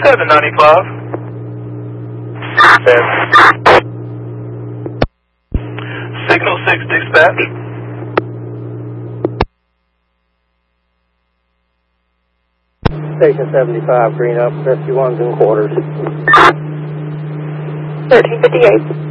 795. Signal 6 dispatch. Station 75, green up, rescue 1's in quarters. 1358.